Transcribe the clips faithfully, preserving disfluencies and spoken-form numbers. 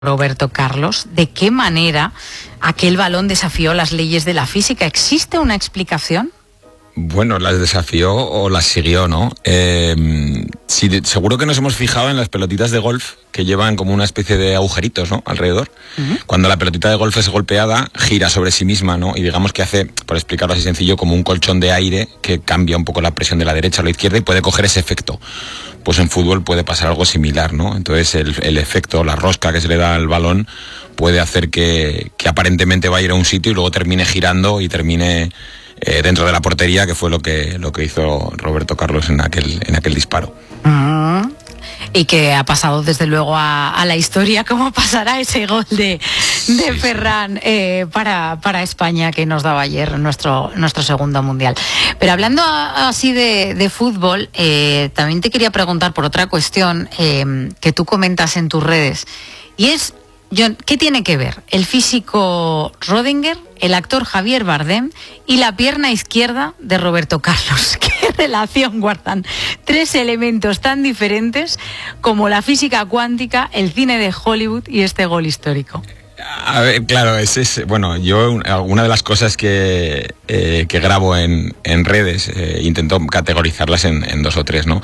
Roberto Carlos, ¿de qué manera aquel balón desafió las leyes de la física? ¿Existe una explicación? Bueno, las desafió o las siguió, ¿no? Eh, sí, seguro que nos hemos fijado en las pelotitas de golf que llevan como una especie de agujeritos, ¿no? Alrededor. Uh-huh. Cuando la pelotita de golf es golpeada, gira sobre sí misma, ¿no? Y digamos que hace, por explicarlo así sencillo, como un colchón de aire que cambia un poco la presión de la derecha a la izquierda y puede coger ese efecto. Pues en fútbol puede pasar algo similar, ¿no? Entonces el, el efecto, la rosca que se le da al balón puede hacer que, que aparentemente vaya a ir a un sitio y luego termine girando y termine eh, dentro de la portería, que fue lo que, lo que hizo Roberto Carlos en aquel, en aquel disparo. Uh-huh. Y que ha pasado desde luego a, a la historia, como pasará ese gol de, de sí, Ferran eh, para, para España que nos daba ayer nuestro, nuestro segundo mundial. Pero hablando a, así de, de fútbol, eh, también te quería preguntar por otra cuestión eh, que tú comentas en tus redes, y es, John, ¿qué tiene que ver el físico Rödinger, el actor Javier Bardem y la pierna izquierda de Roberto Carlos? ¿Qué relación guardan tres elementos tan diferentes como la física cuántica, el cine de Hollywood y este gol histórico? A ver, claro, es, es bueno, yo una de las cosas que, eh, que grabo en, en redes, eh, intento categorizarlas en, en dos o tres, ¿no?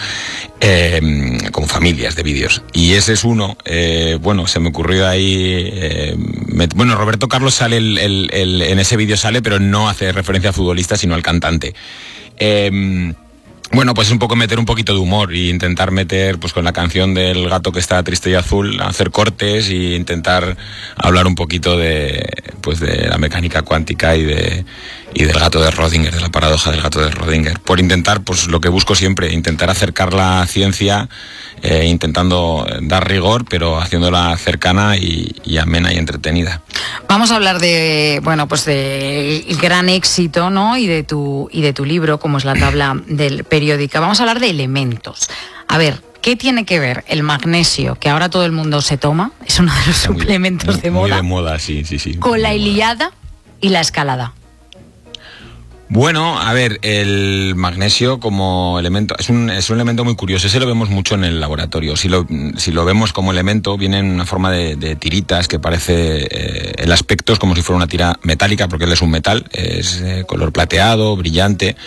Eh, como familias de vídeos. Y ese es uno, eh, bueno, se me ocurrió ahí, eh, me, bueno, Roberto Carlos sale, el, el, el, en ese vídeo sale, pero no hace referencia al futbolista, sino al cantante. Eh, Bueno, pues es un poco meter un poquito de humor e intentar meter, pues con la canción del gato que está triste y azul, hacer cortes e intentar hablar un poquito de, pues de la mecánica cuántica y de y del gato de Rödinger, de la paradoja del gato de Rödinger. Por intentar, pues lo que busco siempre, intentar acercar la ciencia, eh, intentando dar rigor, pero haciéndola cercana y, y amena y entretenida. Vamos a hablar de, bueno, pues de el gran éxito, ¿no? Y de tu y de tu libro, como es la tabla del periódica. Vamos a hablar de elementos. A ver, ¿qué tiene que ver el magnesio, que ahora todo el mundo se toma? Es uno de los muy, suplementos muy, de moda. Muy de moda, sí, sí, sí. Con la Ilíada y la Escalada. Bueno, a ver, el magnesio como elemento es un, es un elemento muy curioso. Ese lo vemos mucho en el laboratorio. Si lo, si lo vemos como elemento, viene en una forma de, de tiritas que parece, eh, el aspecto es como si fuera una tira metálica, porque él es un metal, es eh, color plateado, brillante,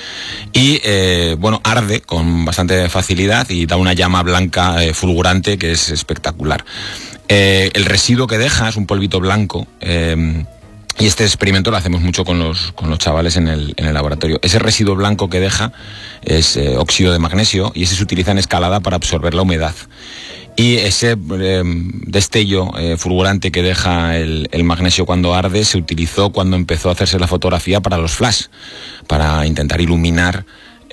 y eh, bueno, arde con bastante facilidad y da una llama blanca eh, fulgurante que es espectacular. Eh, el residuo que deja es un polvito blanco. Eh, Y este experimento lo hacemos mucho con los, con los chavales en el, en el laboratorio. Ese residuo blanco que deja es eh, óxido de magnesio y ese se utiliza en escalada para absorber la humedad. Y ese eh, destello eh, fulgurante que deja el, el magnesio cuando arde se utilizó cuando empezó a hacerse la fotografía para los flash, para intentar iluminar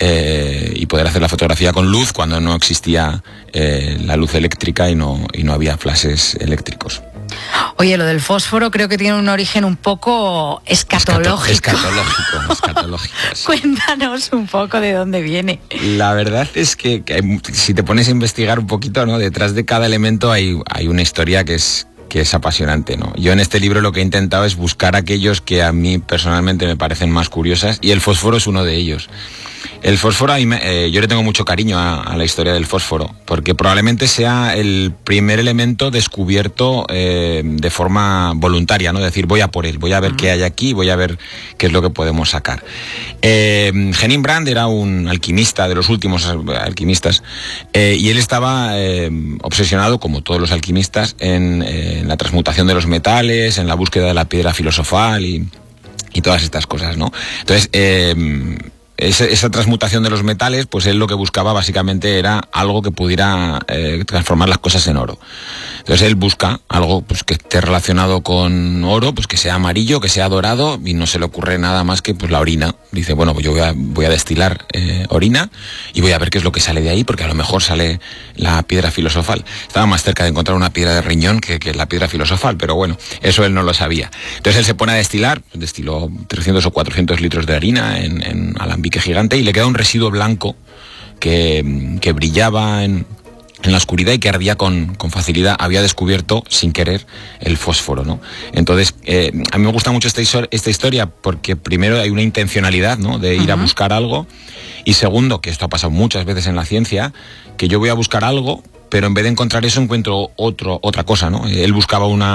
eh, y poder hacer la fotografía con luz cuando no existía eh, la luz eléctrica y no, y no había flashes eléctricos. Oye, lo del fósforo creo que tiene un origen un poco escatológico. Escatológico, escatológico. Sí. Cuéntanos un poco de dónde viene. La verdad es que, que hay, si te pones a investigar un poquito, ¿no? Detrás de cada elemento hay, hay una historia que es, que es apasionante, ¿no? Yo en este libro lo que he intentado es buscar aquellos que a mí personalmente me parecen más curiosas, y el fósforo es uno de ellos. El fósforo, eh, yo le tengo mucho cariño a, a la historia del fósforo, porque probablemente sea el primer elemento descubierto eh, de forma voluntaria, ¿no? Es decir, voy a por él, voy a ver uh-huh. qué hay aquí, voy a ver qué es lo que podemos sacar. Eh, Henning Brand era un alquimista, de los últimos alquimistas, eh, y él estaba eh, obsesionado, como todos los alquimistas, en, eh, en la transmutación de los metales, en la búsqueda de la piedra filosofal y, y todas estas cosas, ¿no? Entonces, eh, Esa, esa transmutación de los metales, pues él lo que buscaba básicamente era algo que pudiera eh, transformar las cosas en oro. Entonces él busca algo pues que esté relacionado con oro, pues que sea amarillo, que sea dorado, y no se le ocurre nada más que pues la orina. Dice, bueno, pues yo voy a, voy a destilar eh, orina y voy a ver qué es lo que sale de ahí, porque a lo mejor sale la piedra filosofal. Estaba más cerca de encontrar una piedra de riñón que, que la piedra filosofal, pero bueno, eso él no lo sabía. Entonces él se pone a destilar, destiló trescientos o cuatrocientos litros de harina en, en alambique gigante y le queda un residuo blanco que, que brillaba en, en la oscuridad y que ardía con, con facilidad. Había descubierto sin querer el fósforo, ¿no? Entonces eh, a mí me gusta mucho esta, esta historia porque primero hay una intencionalidad, ¿no? De ir uh-huh. a buscar algo, y segundo, que esto ha pasado muchas veces en la ciencia, que yo voy a buscar algo pero en vez de encontrar eso encuentro otro, otra cosa, ¿no? Él buscaba una